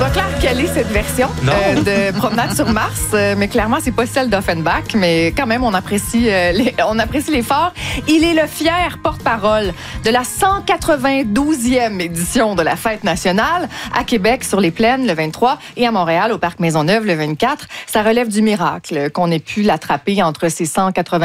Pas clair quelle est cette version de Promenade sur Mars, mais clairement, c'est pas celle d'Offenbach, mais quand même, on apprécie l'effort. Il est le fier porte-parole de la 192e édition de la Fête nationale à Québec, sur les Plaines, le 23, et à Montréal, au Parc Maisonneuve, le 24. Ça relève du miracle qu'on ait pu l'attraper entre ces 180